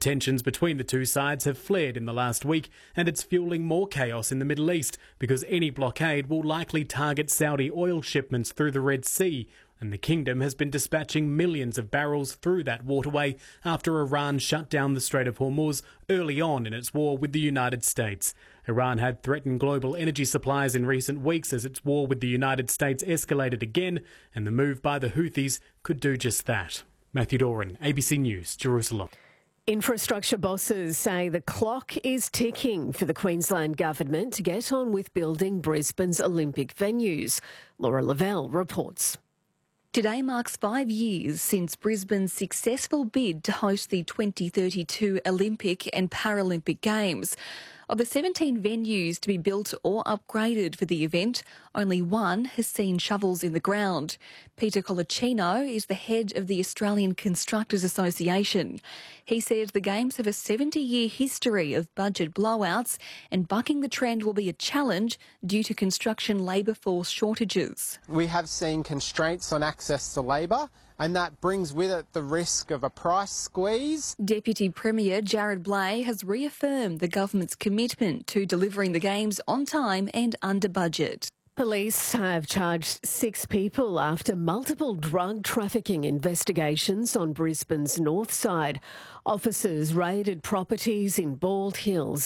Tensions between the two sides have flared in the last week, and it's fueling more chaos in the Middle East because any blockade will likely target Saudi oil shipments through the Red Sea, and the kingdom has been dispatching millions of barrels through that waterway after Iran shut down the Strait of Hormuz early on in its war with the United States. Iran had threatened global energy supplies in recent weeks as its war with the United States escalated again, and the move by the Houthis could do just that. Matthew Doran, ABC News, Jerusalem. Infrastructure bosses say the clock is ticking for the Queensland Government to get on with building Brisbane's Olympic venues. Laura Lavelle reports. Today marks 5 years since Brisbane's successful bid to host the 2032 Olympic and Paralympic Games. Of the 17 venues to be built or upgraded for the event, only one has seen shovels in the ground. Peter Colicino is the head of the Australian Constructors Association. He says the Games have a 70-year history of budget blowouts, and bucking the trend will be a challenge due to construction labour force shortages. We have seen constraints on access to labour, and that brings with it the risk of a price squeeze. Deputy Premier Jared Blay has reaffirmed the government's commitment to delivering the Games on time and under budget. Police have charged 6 people after multiple drug trafficking investigations on Brisbane's north side. Officers raided properties in Bald Hills